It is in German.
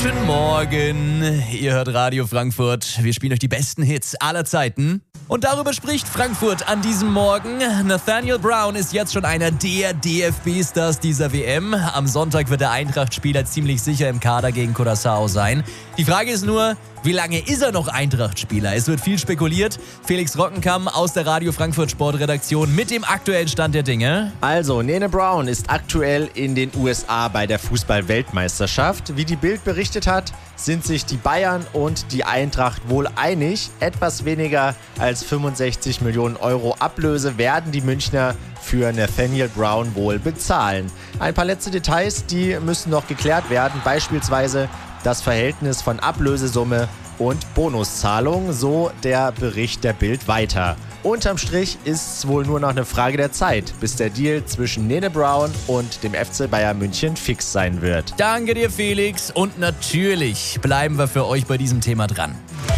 Guten Morgen, ihr hört Radio Frankfurt. Wir spielen euch die besten Hits aller Zeiten. Und darüber spricht Frankfurt an diesem Morgen. Nathaniel Brown ist jetzt schon einer der DFB-Stars dieser WM. Am Sonntag wird der Eintracht-Spieler ziemlich sicher im Kader gegen Curaçao sein. Die Frage ist nur, wie lange ist er noch Eintracht-Spieler? Es wird viel spekuliert. Felix Rockenkamm aus der Radio Frankfurt Sportredaktion mit dem aktuellen Stand der Dinge. Also, Nene Brown ist aktuell in den USA bei der Fußball-Weltmeisterschaft. Wie die Bild berichtet hat, sind sich die Bayern und die Eintracht wohl einig. Etwas weniger als 65 Millionen Euro Ablöse werden die Münchner für Nathaniel Brown wohl bezahlen. Ein paar letzte Details, die müssen noch geklärt werden. Beispielsweise das Verhältnis von Ablösesumme und Bonuszahlung, so der Bericht der Bild weiter. Unterm Strich ist es wohl nur noch eine Frage der Zeit, bis der Deal zwischen Nene Brown und dem FC Bayern München fix sein wird. Danke dir, Felix. Und natürlich bleiben wir für euch bei diesem Thema dran.